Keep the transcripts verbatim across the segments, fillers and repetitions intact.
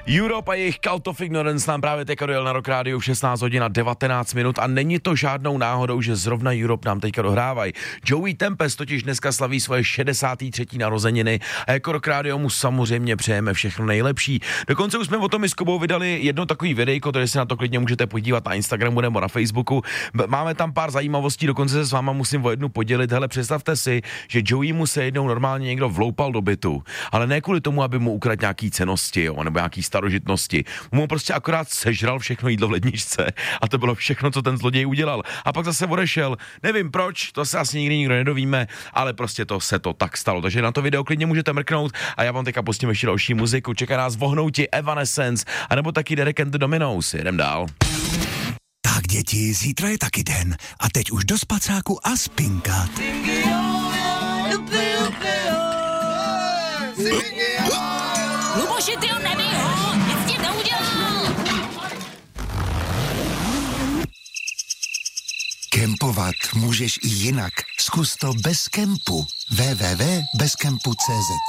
Europe a jejich Cult of Ignorance nám právě teďka dojel na Rock Radio v šestnáct hodin a devatenáct minut a není to žádnou náhodou, že zrovna Europe nám teďka dohrávají. Joey Tempest totiž dneska slaví svoje šedesáté třetí narozeniny a jako Rock Radio mu samozřejmě přejeme všechno nejlepší. Dokonce už jsme o tom i s Kubou vydali jedno takový videjko, takže se na to klidně můžete podívat na Instagramu nebo na Facebooku. Máme tam pár zajímavostí, dokonce se s váma musím o jednu podělit. Hele, představte si, že Joey mu se jednou normálně někdo vloupal do bytu, ale ne kvůli tomu, aby mu ukradl nějaký cennosti, jo, nebo nějaký starožitnosti. Mu prostě akorát sežral všechno jídlo v ledničce a to bylo všechno, co ten zloděj udělal. A pak zase odešel. Nevím proč, to se asi nikdy nikdo nedovíme, ale prostě to se to tak stalo. Takže na to video klidně můžete mrknout a já vám teďka pustím ještě další muziku. Čeká nás vohnouti Evanescence, anebo taky Derek and the Dominos. Jdem dál. Tak děti, zítra je taky den a teď už do spacáku a spinkat. Luboši, ty ho nebij ho, nic tím neudělal. Kempovat můžeš i jinak. Zkus to bez kempu. w w w tečka bezkempu tečka cé zet.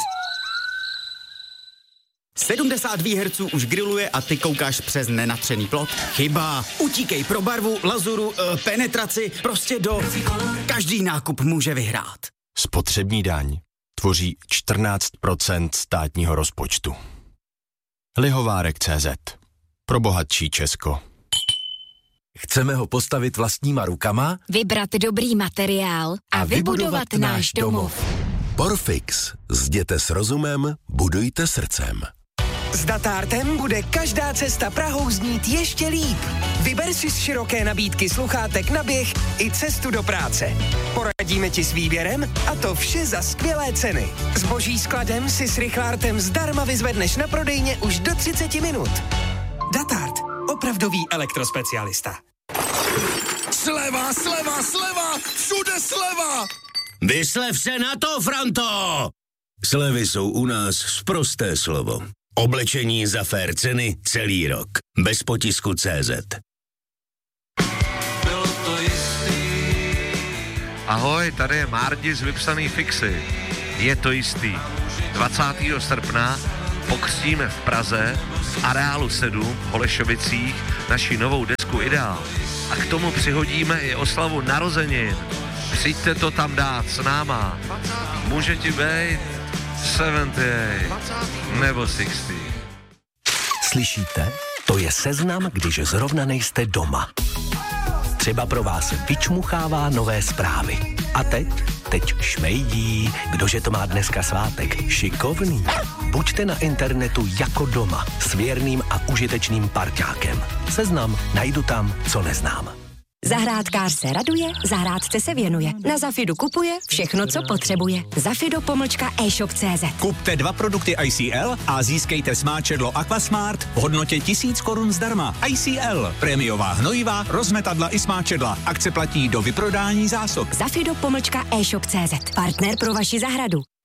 sedmdesát výherců už grilluje a ty koukáš přes nenatřený plot? Chyba. Utíkej pro barvu, lazuru, e, penetraci, prostě do... Každý nákup může vyhrát. Spotřební daň tvoří čtrnáct procent státního rozpočtu. Lihovárek tečka cé zet. Pro bohatší Česko. Chceme ho postavit vlastníma rukama? Vybrat dobrý materiál a, a vybudovat, vybudovat náš domov. Porfix. Zděte s rozumem, budujte srdcem. S Datartem bude každá cesta Prahou znít ještě líp. Vyber si z široké nabídky sluchátek na běh i cestu do práce. Poradíme ti s výběrem a to vše za skvělé ceny. Zboží skladem si s rychlártem zdarma vyzvedneš na prodejně už do třicet minut. Datart. Opravdový elektrospecialista. Sleva, sleva, sleva, všude sleva! Vyslev se na to, Franto! Slevy jsou u nás sprosté slovo. Oblečení za fér ceny celý rok. Bez potisku tečka cé zet. Ahoj, tady je Márdi z Vypsaný fixy. Je to jistý. dvacátého srpna pokřtíme v Praze v areálu sedm v Holešovicích naši novou desku Ideál. A k tomu přihodíme i oslavu narozenin. Přijďte to tam dát s náma. Může ti být sedmdesát osm nebo šedesát. Slyšíte? To je seznam, když zrovna nejste doma. Třeba pro vás vyčmuchává nové zprávy. A teď? Teď šmejdí. Kdože to má dneska svátek? Šikovný. Buďte na internetu jako doma s věrným a užitečným parťákem. Seznam najdu tam, co neznám. Zahrádkář se raduje, zahrádce se věnuje. Na Zafidu kupuje všechno, co potřebuje. Zafido pomlčka e-shop tečka cé zet. Kupte dva produkty I C L a získejte smáčedlo Aquasmart v hodnotě tisíc korun zdarma. I C L. Prémiová hnojiva, rozmetadla i smáčedla. Akce platí do vyprodání zásob. Zafido pomlčka e-shop tečka cé zet. Partner pro vaši zahradu.